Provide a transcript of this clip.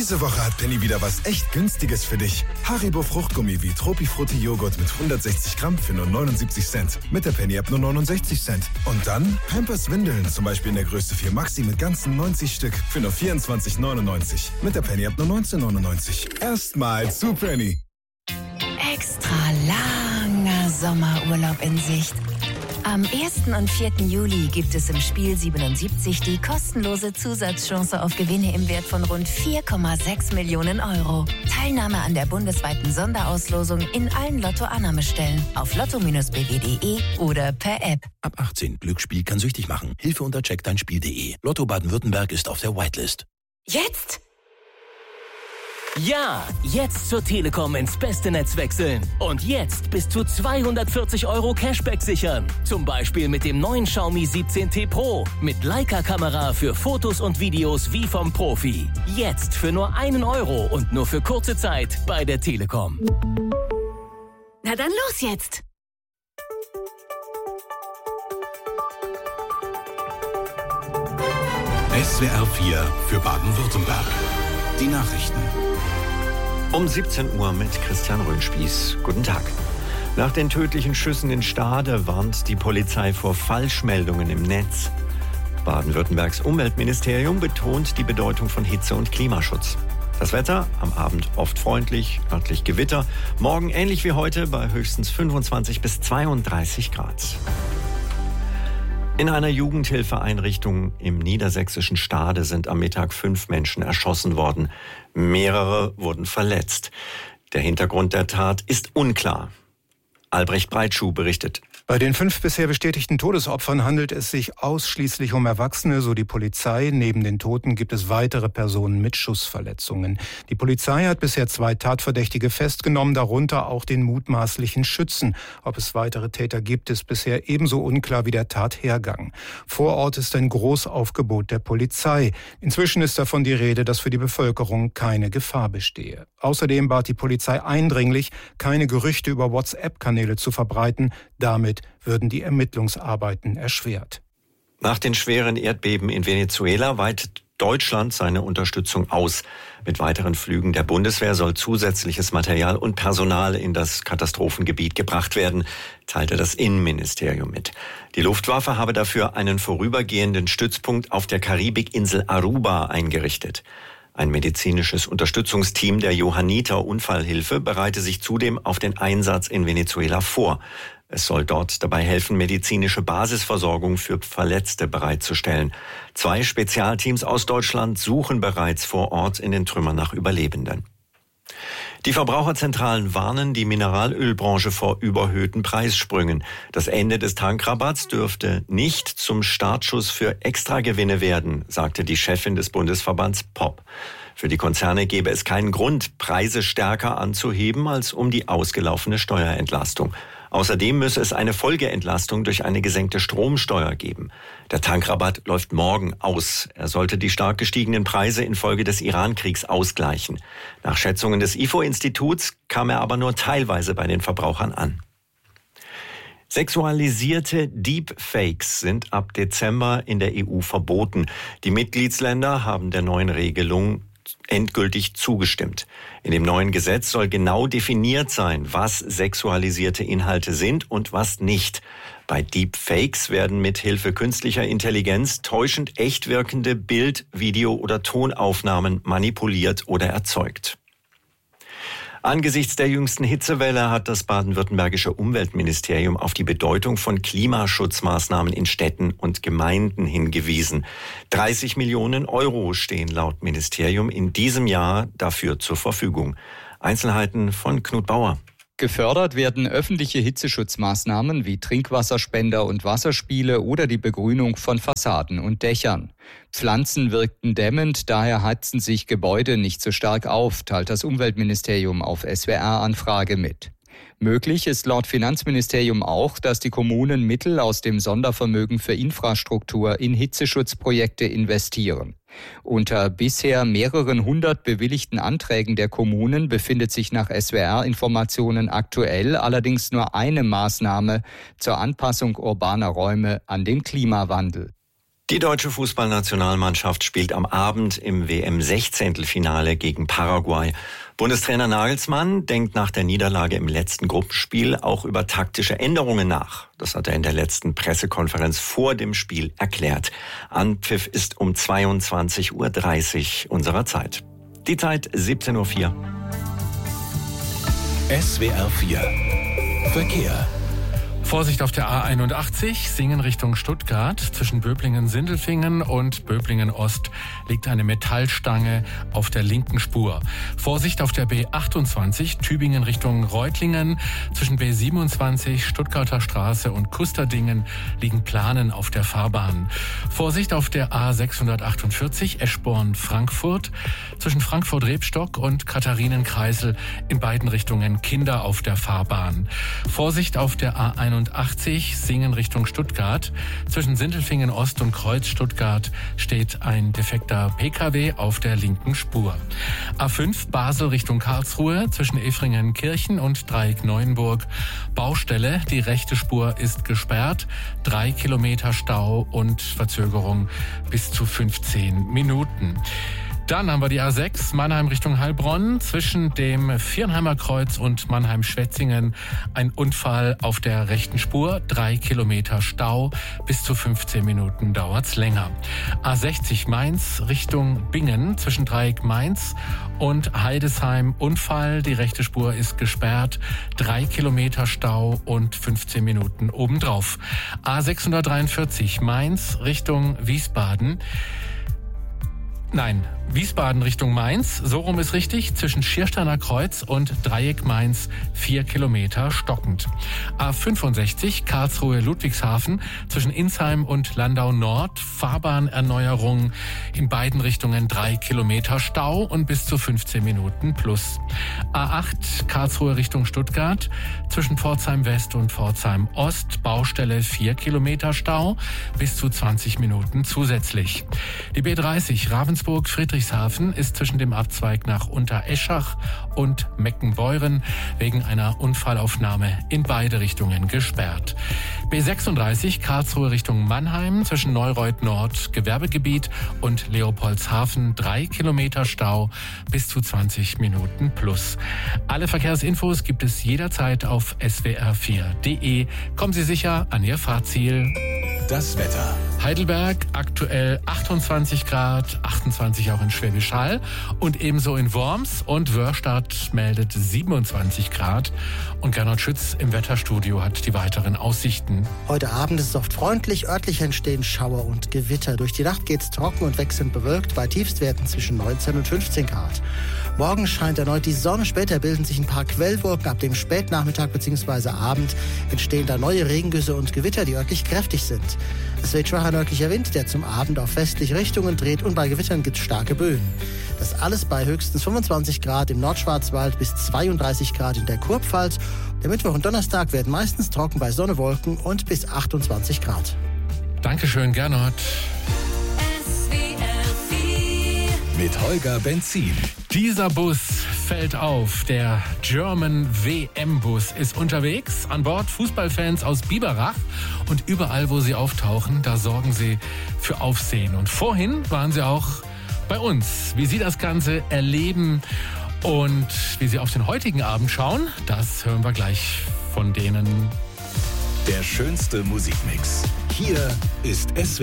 Diese Woche hat Penny wieder was echt Günstiges für dich. Haribo Fruchtgummi wie Tropifrutti Joghurt mit 160 Gramm für nur 79 Cent. Mit der Penny-App nur 69 Cent. Und dann Pampers Windeln, zum Beispiel in der Größe 4 Maxi mit ganzen 90 Stück für nur 24,99. Mit der Penny-App nur 19,99. Erstmal zu Penny. Extra langer Sommerurlaub in Sicht. Am 1. und 4. Juli gibt es im Spiel 77 die kostenlose Zusatzchance auf Gewinne im Wert von rund 4,6 Millionen Euro. Teilnahme an der bundesweiten Sonderauslosung in allen Lotto-Annahmestellen auf lotto-bw.de oder per App. Ab 18. Glücksspiel kann süchtig machen. Hilfe unter checkdeinspiel.de. Lotto Baden-Württemberg ist auf der Whitelist. Jetzt? Ja, jetzt zur Telekom ins beste Netz wechseln. Und jetzt bis zu 240 Euro Cashback sichern. Zum Beispiel mit dem neuen Xiaomi 17T Pro. Mit Leica-Kamera für Fotos und Videos wie vom Profi. Jetzt für nur 1 Euro und nur für kurze Zeit bei der Telekom. Na dann los jetzt! SWR 4 für Baden-Württemberg. Die Nachrichten. Um 17 Uhr mit Christian Röhnspieß. Guten Tag. Nach den tödlichen Schüssen in Stade warnt die Polizei vor Falschmeldungen im Netz. Baden-Württembergs Umweltministerium betont die Bedeutung von Hitze- und Klimaschutz. Das Wetter am Abend oft freundlich, örtlich Gewitter. Morgen ähnlich wie heute bei höchstens 25 bis 32 Grad. In einer Jugendhilfeeinrichtung im niedersächsischen Stade sind am Mittag 5 Menschen erschossen worden. Mehrere wurden verletzt. Der Hintergrund der Tat ist unklar. Albrecht Breitschuh berichtet. Bei den 5 bisher bestätigten Todesopfern handelt es sich ausschließlich um Erwachsene, so die Polizei. Neben den Toten gibt es weitere Personen mit Schussverletzungen. Die Polizei hat bisher 2 Tatverdächtige festgenommen, darunter auch den mutmaßlichen Schützen. Ob es weitere Täter gibt, ist bisher ebenso unklar wie der Tathergang. Vor Ort ist ein Großaufgebot der Polizei. Inzwischen ist davon die Rede, dass für die Bevölkerung keine Gefahr bestehe. Außerdem bat die Polizei eindringlich, keine Gerüchte über WhatsApp-Kanäle zu verbreiten. Damit würden die Ermittlungsarbeiten erschwert. Nach den schweren Erdbeben in Venezuela weitet Deutschland seine Unterstützung aus. Mit weiteren Flügen der Bundeswehr soll zusätzliches Material und Personal in das Katastrophengebiet gebracht werden, teilte das Innenministerium mit. Die Luftwaffe habe dafür einen vorübergehenden Stützpunkt auf der Karibikinsel Aruba eingerichtet. Ein medizinisches Unterstützungsteam der Johanniter Unfallhilfe bereite sich zudem auf den Einsatz in Venezuela vor. Es soll dort dabei helfen, medizinische Basisversorgung für Verletzte bereitzustellen. 2 Spezialteams aus Deutschland suchen bereits vor Ort in den Trümmern nach Überlebenden. Die Verbraucherzentralen warnen die Mineralölbranche vor überhöhten Preissprüngen. Das Ende des Tankrabatts dürfte nicht zum Startschuss für Extragewinne werden, sagte die Chefin des Bundesverbands POP. Für die Konzerne gäbe es keinen Grund, Preise stärker anzuheben als um die ausgelaufene Steuerentlastung. Außerdem müsse es eine Folgeentlastung durch eine gesenkte Stromsteuer geben. Der Tankrabatt läuft morgen aus. Er sollte die stark gestiegenen Preise infolge des Iran-Kriegs ausgleichen. Nach Schätzungen des IFO-Instituts kam er aber nur teilweise bei den Verbrauchern an. Sexualisierte Deepfakes sind ab Dezember in der EU verboten. Die Mitgliedsländer haben der neuen Regelung endgültig zugestimmt. In dem neuen Gesetz soll genau definiert sein, was sexualisierte Inhalte sind und was nicht. Bei Deepfakes werden mit Hilfe künstlicher Intelligenz täuschend echt wirkende Bild-, Video- oder Tonaufnahmen manipuliert oder erzeugt. Angesichts der jüngsten Hitzewelle hat das baden-württembergische Umweltministerium auf die Bedeutung von Klimaschutzmaßnahmen in Städten und Gemeinden hingewiesen. 30 Millionen Euro stehen laut Ministerium in diesem Jahr dafür zur Verfügung. Einzelheiten von Knut Bauer. Gefördert werden öffentliche Hitzeschutzmaßnahmen wie Trinkwasserspender und Wasserspiele oder die Begrünung von Fassaden und Dächern. Pflanzen wirkten dämmend, daher heizen sich Gebäude nicht so stark auf, teilt das Umweltministerium auf SWR-Anfrage mit. Möglich ist laut Finanzministerium auch, dass die Kommunen Mittel aus dem Sondervermögen für Infrastruktur in Hitzeschutzprojekte investieren. Unter bisher mehreren 100 bewilligten Anträgen der Kommunen befindet sich nach SWR-Informationen aktuell allerdings nur eine Maßnahme zur Anpassung urbaner Räume an den Klimawandel. Die deutsche Fußballnationalmannschaft spielt am Abend im WM-16-Finale gegen Paraguay. Bundestrainer Nagelsmann denkt nach der Niederlage im letzten Gruppenspiel auch über taktische Änderungen nach. Das hat er in der letzten Pressekonferenz vor dem Spiel erklärt. Anpfiff ist um 22:30 Uhr unserer Zeit. Die Zeit 17:04 Uhr. SWR 4 Verkehr. Vorsicht auf der A81, Singen Richtung Stuttgart. Zwischen Böblingen-Sindelfingen und Böblingen-Ost liegt eine Metallstange auf der linken Spur. Vorsicht auf der B28, Tübingen Richtung Reutlingen. Zwischen B27, Stuttgarter Straße und Kusterdingen liegen Planen auf der Fahrbahn. Vorsicht auf der A648, Eschborn-Frankfurt. Zwischen Frankfurt-Rebstock und Katharinenkreisel in beiden Richtungen Kinder auf der Fahrbahn. Vorsicht auf der A81, Singen Richtung Stuttgart. Zwischen Sindelfingen Ost und Kreuz Stuttgart steht ein defekter Pkw auf der linken Spur. A5 Basel Richtung Karlsruhe. Zwischen Efringen-Kirchen und Dreieck-Neuenburg Baustelle. Die rechte Spur ist gesperrt. 3 Kilometer Stau und Verzögerung bis zu 15 Minuten. Dann haben wir die A6, Mannheim Richtung Heilbronn. Zwischen dem Viernheimer Kreuz und Mannheim-Schwetzingen ein Unfall auf der rechten Spur. 3 Kilometer Stau, bis zu 15 Minuten dauert's länger. A60 Mainz Richtung Bingen. Zwischen Dreieck Mainz und Heidesheim Unfall. Die rechte Spur ist gesperrt. 3 Kilometer Stau und 15 Minuten obendrauf. A643 Mainz Richtung Wiesbaden. Nein, Wiesbaden Richtung Mainz, so rum ist richtig, zwischen Schiersteiner Kreuz und Dreieck Mainz 4 Kilometer stockend. A65 Karlsruhe-Ludwigshafen zwischen Insheim und Landau Nord, Fahrbahnerneuerung in beiden Richtungen 3 Kilometer Stau und bis zu 15 Minuten plus. A8 Karlsruhe Richtung Stuttgart zwischen Pforzheim West und Pforzheim Ost, Baustelle 4 Kilometer Stau, bis zu 20 Minuten zusätzlich. Die B30 Ravensburg-Friedrichshafen ist zwischen dem Abzweig nach Untereschach und Meckenbeuren wegen einer Unfallaufnahme in beide Richtungen gesperrt. B36 Karlsruhe Richtung Mannheim zwischen Neureuth Nord Gewerbegebiet und Leopoldshafen 3 Kilometer Stau, bis zu 20 Minuten plus. Alle Verkehrsinfos gibt es jederzeit auf swr4.de. Kommen Sie sicher an Ihr Fahrziel. Das Wetter. Heidelberg aktuell 28 Grad, 28 auch in Schwäbisch Hall und ebenso in Worms, und Wörstadt meldet 27 Grad. Und Gernot Schütz im Wetterstudio hat die weiteren Aussichten. Heute Abend ist es oft freundlich, örtlich entstehen Schauer und Gewitter. Durch die Nacht geht's trocken und wechselnd bewölkt, bei Tiefstwerten zwischen 19 und 15 Grad. Morgen scheint erneut die Sonne, später bilden sich ein paar Quellwolken. Ab dem Spätnachmittag bzw. Abend entstehen da neue Regengüsse und Gewitter, die örtlich kräftig sind. Es weht schwacher nördlicher Wind, der zum Abend auf westliche Richtungen dreht, und bei Gewittern gibt es starke Böen. Das alles bei höchstens 25 Grad im Nordschwarzwald bis 32 Grad in der Kurpfalz. Der Mittwoch und Donnerstag werden meistens trocken bei Sonne, Wolken und bis 28 Grad. Dankeschön, Gernot. Mit Holger Benzin. Dieser Bus fällt auf. Der German WM-Bus ist unterwegs. An Bord Fußballfans aus Biberach. Und überall, wo sie auftauchen, da sorgen sie für Aufsehen. Und vorhin waren sie auch bei uns. Wie sie das Ganze erleben und wie sie auf den heutigen Abend schauen, das hören wir gleich von denen. Der schönste Musikmix. Hier ist SWR.